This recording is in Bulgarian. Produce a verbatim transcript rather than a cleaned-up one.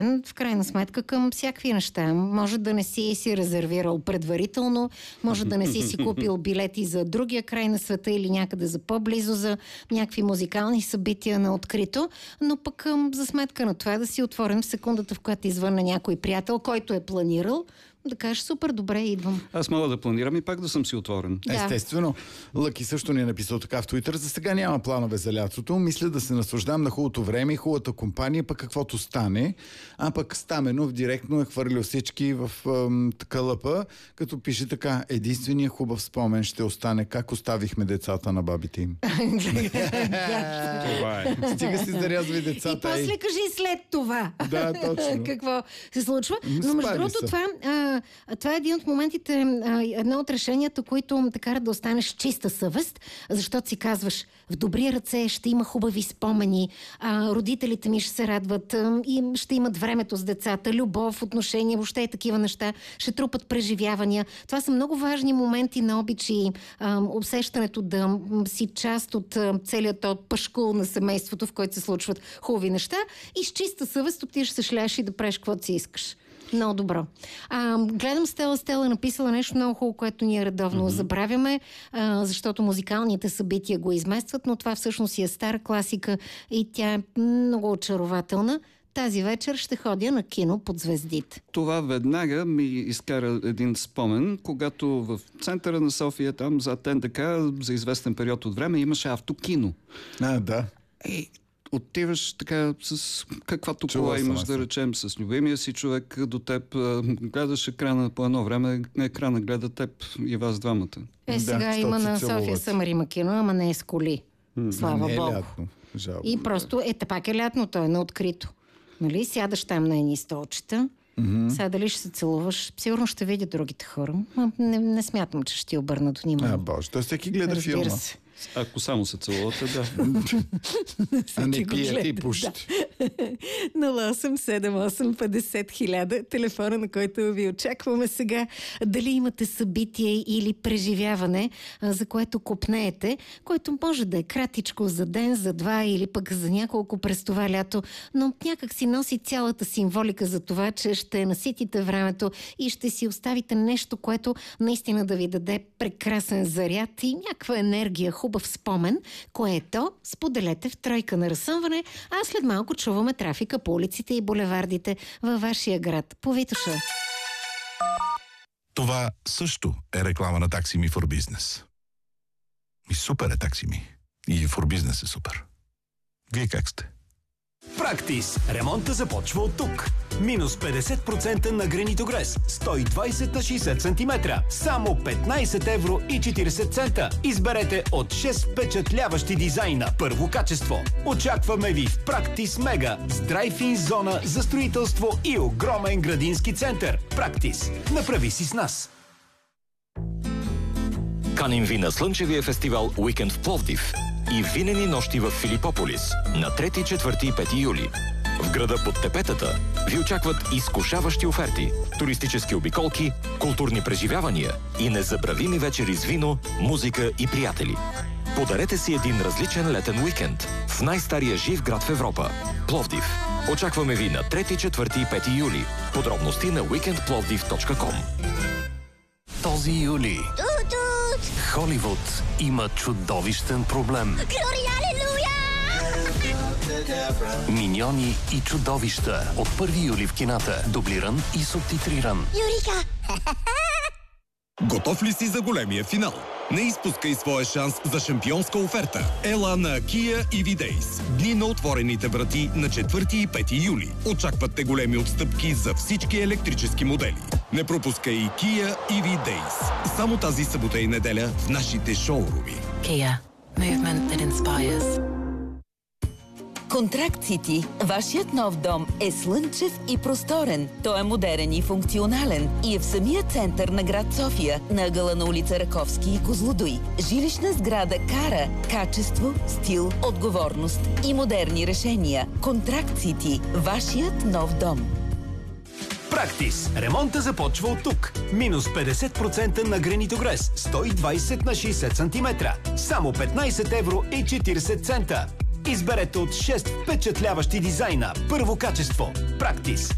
в крайна сметка към всякакви неща. Може да не си си резервирал предварително, може да не си си купил билети за другия край на света или някъде за по-близо за някакви музикални събития на открито, но пък за сметка на това да си отворен в секундата, в която извънне някой приятел, който е планирал, да кажеш, супер, добре, идвам. Аз мога да планирам и пак да съм си отворен. Да. Естествено. Лъки също ни е написал така в Twitter. За сега няма планове за лятото. Мисля да се наслаждам на хубавото време и хубавата компания, пък каквото стане. А пък Стаменов директно е хвърлил всички в ам, кълъпа, като пише така: единствения хубав спомен ще остане как оставихме децата на бабите им. Това е. Стига си зарязва децата. И после кажи след това. Да, точно. Какво се случва. Но между другото това, а, това е един от моментите, а, едно от решенията, които те карат да останеш с чиста съвест, защото си казваш, в добри ръце ще има хубави спомени, а, родителите ми ще се радват а, и ще имат времето с децата, любов, отношения, въобще и такива неща, ще трупат преживявания. Това са много важни моменти на обич и а, усещането да си част от а, целият този пашкул на семейството, в който се случват хубави неща, и с чиста съвест отиваш се шляш и да правиш каквото си искаш. Много добро. А, гледам Стела. Стела е написала нещо много хубаво, което ние редовно mm-hmm. забравяме, а, защото музикалните събития го изместват, но това всъщност е стара класика и тя е много очарователна. Тази вечер ще ходя на кино под звездите. Това веднага ми изкара един спомен, когато в центъра на София, там зад Н Д К, за известен период от време имаше автокино. А, да. И отиваш така с каквато кола имаш, да речем, с любимия си човек до теб, гледаш екрана по едно време, екрана гледа теб и вас двамата. Е, сега да, има на София Съмарима кино, ама не е с коли. Mm. Слава не е Богу. Лятно. Жалко, и просто, е, пак е лятно, то е на открито. Нали? Сядаш там на едни столчета, mm-hmm. сега дали ще се целуваш, сигурно ще видя другите хора. Не, не смятам, че ще ти обърнат внимание. А, боже, той всеки гледа Разбира филма. Се. Ако само се целувате, да. А не пиете и пушите. нула осем седем осем петдесет хиляда, телефона, на който ви очакваме сега. Дали имате събитие или преживяване, за което копнеете, което може да е кратичко за ден, за два или пък за няколко през това лято, но някак си носи цялата символика за това, че ще наситите времето и ще си оставите нещо, което наистина да ви даде прекрасен заряд и някаква енергия, хубав спомен, което споделете в Тройка на разсъмване, а след малко чуваме трафика по улиците и булевардите във вашия град. По Витоша. Това също е реклама на Taxi Me for Business. И супер е Taxi Me. И for Business е супер. Вие как сте? Практис. Ремонта започва от тук. Минус петдесет процента на гранитогрес. сто и двадесет на шейсет сантиметра. Само петнадесет евро и четиридесет цента. Изберете от шест впечатляващи дизайна. Първо качество. Очакваме ви в Практис Мега с драйв-ин зона за строителство и огромен градински център. Практис. Направи си с нас. Каним ви на слънчевия фестивал Уикенд в Пловдив и винени нощи в Филипополис на трети, четвърти и пети юли. В града под тепетата ви очакват изкушаващи оферти, туристически обиколки, културни преживявания и незабравими вечери с вино, музика и приятели. Подарете си един различен летен уикенд в най-стария жив град в Европа – Пловдив. Очакваме ви на трети, четвърти и пети юли. Подробности на уикенд пловдив точка ком. Този юли Холивуд има чудовищен проблем. Миньони и чудовища от първи юли в кината. Дублиран и субтитриран. Юрика! Готов ли си за големия финал? Не изпускай своя шанс за шампионска оферта. Ела на Kia и ви Days. Дни на отворените врати на четвърти и пети юли. Очакват те големи отстъпки за всички електрически модели. Не пропускай и Kia и ви Days. Само тази събота и неделя в нашите шоуруми. Kia. Movement that inspires. Контракт Сити. Вашият нов дом е слънчев и просторен. Той е модерен и функционален и е в самия център на град София, на ъгъла на улица Раковски и Козлодуй. Жилищна сграда кара качество, стил, отговорност и модерни решения. Контракт Сити. Вашият нов дом. Практис. Ремонта започва от тук. Минус петдесет процента на гранитогрес. сто и двадесет на шейсет сантиметра. Само петнадесет евро и четиридесет цента. Изберете от шест впечатляващи дизайна. Първо качество. Практис.